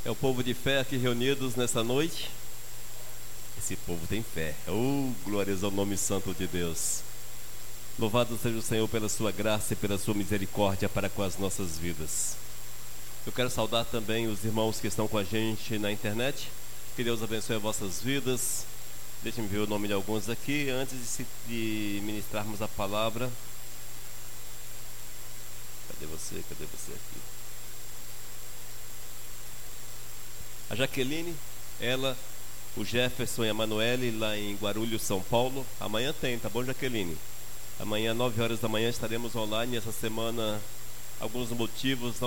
É o povo de fé aqui reunidos nessa noite. Esse povo tem fé. Oh, glórias ao nome santo de Deus. Louvado seja o Senhor pela sua graça e pela sua misericórdia para com as nossas vidas. Eu quero saudar também os irmãos que estão com a gente na internet. Que Deus abençoe as vossas vidas. Deixem-me ver o nome de alguns aqui antes de ministrarmos a palavra. Cadê você aqui? A Jaqueline, ela, o Jefferson e a Manuele lá em Guarulhos, São Paulo. Amanhã tem, tá bom, Jaqueline? Amanhã, 9 horas da manhã, estaremos online. Essa semana, alguns motivos não